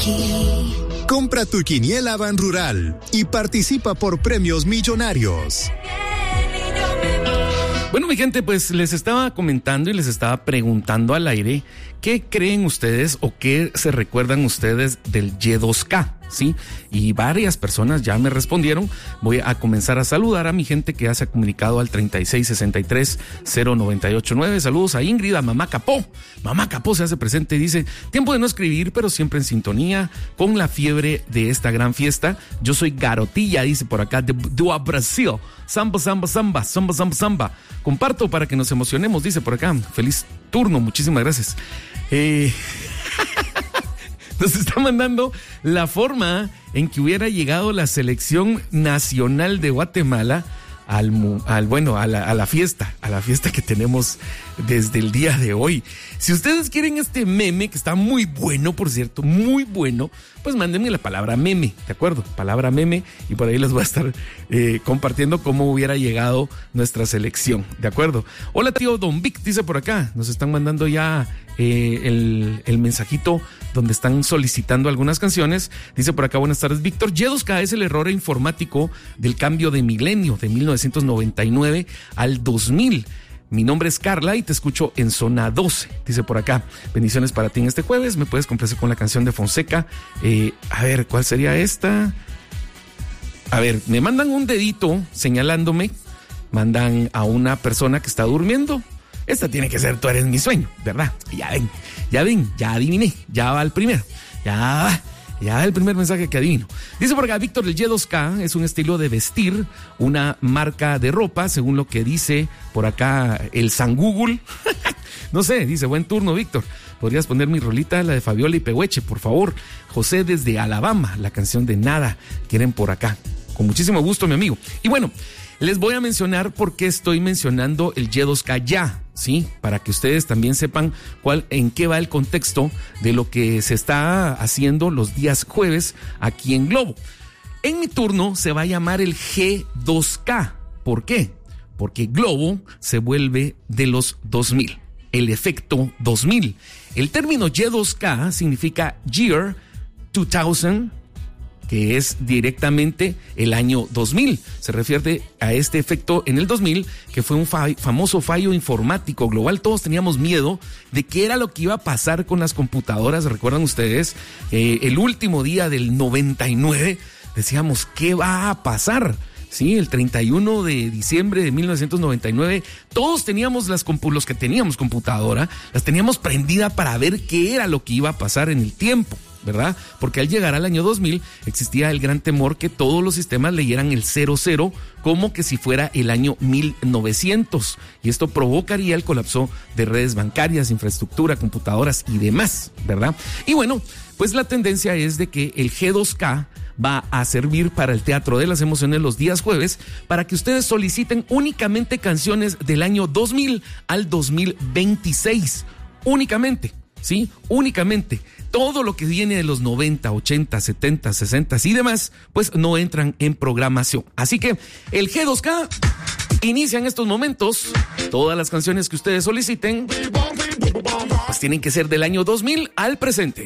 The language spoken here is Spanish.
aquí. Compra tu quiniela Ban Rural y participa por premios millonarios. Bueno, mi gente, pues les estaba comentando y les estaba preguntando al aire qué creen ustedes o qué se recuerdan ustedes del Y2K, ¿sí? Y varias personas ya me respondieron. Voy a comenzar a saludar a mi gente que ya se ha comunicado al 3663-0989. Saludos a Ingrid, a Mamá Capó. Mamá Capó se hace presente y dice: tiempo de no escribir, pero siempre en sintonía con la fiebre de esta gran fiesta. Yo soy Garotilla, dice por acá, de Brasil. Samba, samba, samba, samba, samba, samba. Comparto para que nos emocionemos, dice por acá. Feliz turno, muchísimas gracias. Nos está mandando la forma en que hubiera llegado la selección nacional de Guatemala a la fiesta que tenemos desde el día de hoy. Si ustedes quieren este meme, que está muy bueno, por cierto, muy bueno, pues mándenme la palabra meme, ¿de acuerdo? Palabra meme, y por ahí les voy a estar compartiendo cómo hubiera llegado nuestra selección, ¿de acuerdo? Hola tío Don Vic, dice por acá, nos están mandando ya el mensajito donde están solicitando algunas canciones. Dice por acá: buenas tardes, Víctor. Y2K es el error informático del cambio de milenio de 1999 al 2000. Mi nombre es Carla y te escucho en Zona 12. Dice por acá: bendiciones para ti en este jueves. Me puedes complacer con la canción de Fonseca. A ver, ¿cuál sería esta? A ver, me mandan un dedito señalándome. Mandan a una persona que está durmiendo. Esta tiene que ser Tú eres mi sueño, ¿verdad? Ya ven, ya adiviné, ya va el primero, ya va el primer mensaje que adivino. Dice por acá: Víctor, el Y2K es un estilo de vestir, una marca de ropa, según lo que dice por acá el San Google. No sé, dice: buen turno, Víctor. ¿Podrías poner mi rolita, la de Fabiola y Pehueche, por favor? José desde Alabama, la canción de Nada, quieren por acá. Con muchísimo gusto, mi amigo. Y bueno, les voy a mencionar por qué estoy mencionando el Y2K ya, ¿sí? Para que ustedes también sepan en qué va el contexto de lo que se está haciendo los días jueves aquí en Globo. En mi turno se va a llamar el G2K. ¿Por qué? Porque Globo se vuelve de los 2000. El efecto 2000. El término Y2K significa Year 2000, que es directamente el año 2000. Se refiere a este efecto en el 2000, que fue un famoso fallo informático global. Todos teníamos miedo de qué era lo que iba a pasar con las computadoras. ¿Recuerdan ustedes? El último día del 99, decíamos, ¿qué va a pasar? Sí, el 31 de diciembre de 1999, todos teníamos los que teníamos computadora, las teníamos prendida para ver qué era lo que iba a pasar en el tiempo, ¿verdad? Porque al llegar al año 2000 existía el gran temor que todos los sistemas leyeran el 00 como que si fuera el año 1900, y esto provocaría el colapso de redes bancarias, infraestructura, computadoras y demás, ¿verdad? Y bueno, pues la tendencia es de que el G2K va a servir para el Teatro de las Emociones los días jueves, para que ustedes soliciten únicamente canciones del año 2000 al 2026, únicamente, ¿sí? Únicamente. Todo lo que viene de los 90, 80, 70, 60 y demás, pues no entran en programación. Así que el G2K inicia en estos momentos. Todas las canciones que ustedes soliciten, pues tienen que ser del año 2000 al presente.